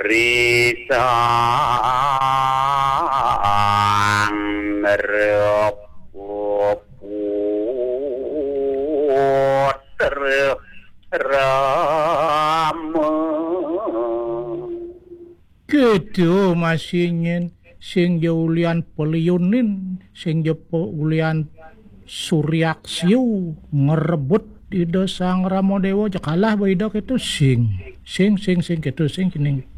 risang mereput rama gitu masih sing jaulian peliunin sing jaulian suryaksiu ngerebut ide sang Ramodewa jakalah baidok itu sing gitu sing kining